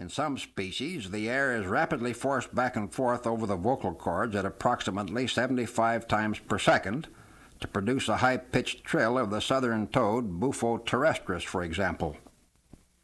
some species, the air is rapidly forced back and forth over the vocal cords at approximately 75 times per second to produce a high-pitched trill of the southern toad, Bufo terrestris, for example.